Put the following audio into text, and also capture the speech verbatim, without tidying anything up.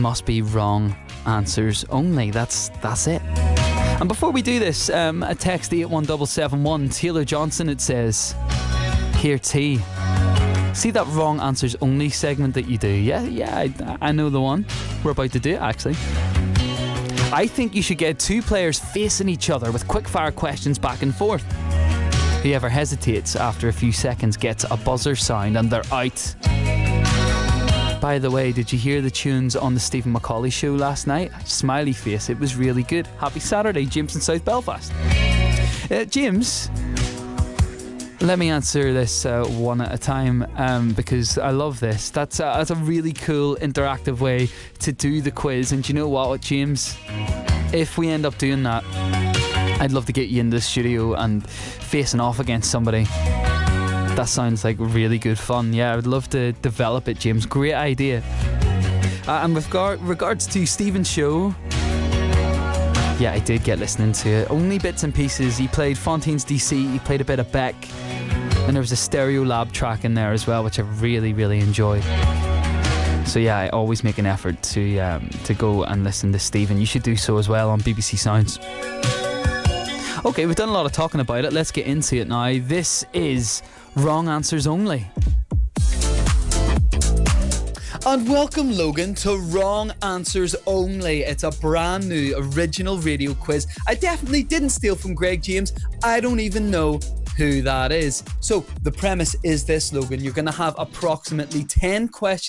must be wrong answers only. That's that's it. And before we do this, um, a text eight one seven seven one, Taylor Johnson, it says, here T. See that wrong answers only segment that you do? Yeah, yeah, I, I know the one. We're about to do it, actually. I think you should get two players facing each other with quick-fire questions back and forth. Whoever hesitates after a few seconds gets a buzzer sound and they're out. By the way, did you hear the tunes on the Stephen Macaulay show last night? Smiley face, it was really good. Happy Saturday, James in South Belfast. Uh, James... Let me answer this uh, one at a time um, because I love this. That's a, that's a really cool interactive way to do the quiz. And do you know what, James? If we end up doing that, I'd love to get you in the studio and facing off against somebody. That sounds like really good fun. Yeah, I would love to develop it, James. Great idea. Uh, and with gar- regards to Stephen's show... Yeah, I did get listening to it. Only bits and pieces. He played Fontaines D C, he played a bit of Beck, and there was a Stereo Lab track in there as well, which I really, really enjoyed. So yeah, I always make an effort to um, to go and listen to Stephen. You should do so as well on B B C Sounds. Okay, we've done a lot of talking about it. Let's get into it now. This is Wrong Answers Only. And welcome, Logan, to Wrong Answers Only. It's a brand new original radio quiz. I definitely didn't steal from Greg James. I don't even know who that is. So the premise is this, Logan. You're going to have approximately ten questions